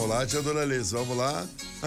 lá, tia Dona Alice, vamos lá.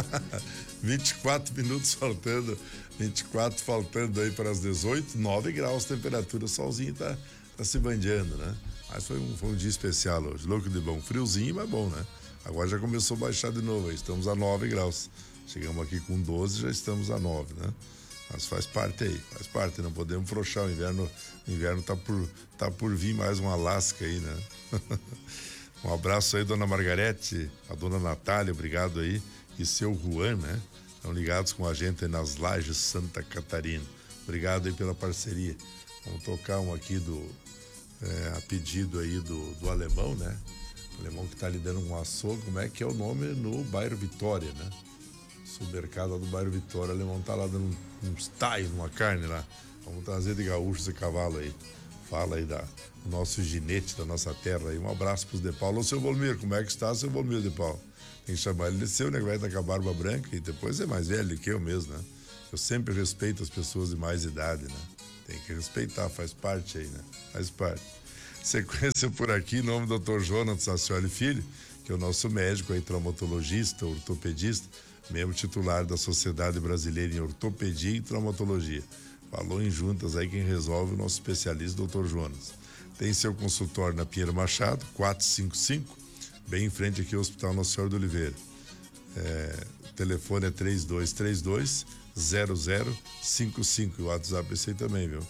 24 minutos faltando, 24 faltando aí para as 18, 9 graus temperatura, solzinho tá se bandeando, né? Mas foi um dia especial hoje, louco de bom, friozinho, mas bom, né? Agora já começou a baixar de novo, aí estamos a 9 graus. Chegamos aqui com 12, já estamos a 9, né? Mas faz parte aí, faz parte, não podemos frouxar, o inverno tá por vir mais um Alasca aí, né? Um abraço aí, dona Margarete, a dona Natália, obrigado aí, e seu Juan, né? Estão ligados com a gente aí nas Lajes Santa Catarina. Obrigado aí pela parceria. Vamos tocar um aqui a pedido aí do alemão, né? O alemão que tá lidando com açougue, como é que é o nome no bairro Vitória, né? Supermercado do bairro Vitória, o alemão tá lá dando uns tais, uma carne lá. Vamos trazer de gaúcho esse cavalo aí. Fala aí do nosso ginete da nossa terra aí. Um abraço pros de Paulo. Ô, seu Volmir, como é que está, seu Volmir de Paulo? Tem que chamar ele de seu, né? Vai estar com a barba branca e depois é mais velho que eu mesmo, né? Eu sempre respeito as pessoas de mais idade, né? Tem que respeitar, faz parte aí, né? Faz parte. Sequência por aqui, em nome do Dr. Jonas Sacioli Filho, que é o nosso médico aí, traumatologista, ortopedista, membro titular da Sociedade Brasileira em Ortopedia e Traumatologia. Falou em juntas aí quem resolve, o nosso especialista, Dr. Jonas. Tem seu consultório na Pinheiro Machado, 455, bem em frente aqui ao Hospital Nossa Senhora do Oliveira. O telefone é 3232-0055. O WhatsApp é esse aí também, viu?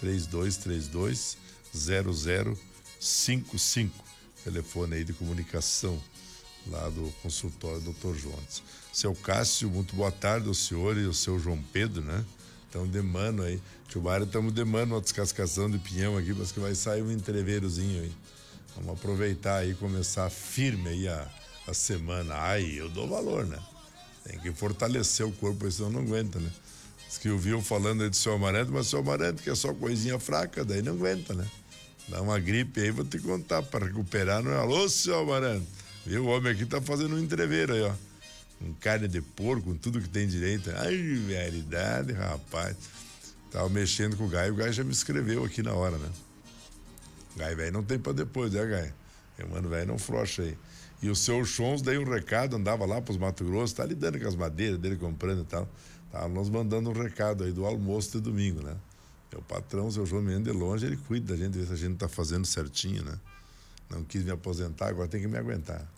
3232-0055. Telefone aí de comunicação lá do consultório do Dr. Jonas. Seu Cássio, muito boa tarde ao senhor e ao seu João Pedro, né? Estamos de mano aí. Tio Mário, estamos de mano uma descascação de pinhão aqui, mas que vai sair um entreveirozinho aí. Vamos aproveitar aí e começar firme aí a semana. Aí eu dou valor, né? Tem que fortalecer o corpo, senão não aguenta, né? Diz que ouviam falando aí do seu Amarante, mas o seu Amarante que é só coisinha fraca, daí não aguenta, né? Dá uma gripe aí, vou te contar, para recuperar, não é? Alô, seu Amarante. Viu? O homem aqui tá fazendo um entreveiro aí, ó. Com carne de porco, com tudo que tem direito. Ai, realidade, rapaz. Tava mexendo com o Gaio já me escreveu aqui na hora, né? Gaio velho não tem pra depois, né, Gaio? Mano, velho, não frouxa aí. E o seu Chons dei um recado, andava lá pros Mato Grosso, tá lidando com as madeiras dele, comprando e tal. Tava nos mandando um recado aí do almoço de domingo, né? Meu patrão, o seu João Mendes, de longe, ele cuida da gente, vê se a gente tá fazendo certinho, né? Não quis me aposentar, agora tem que me aguentar.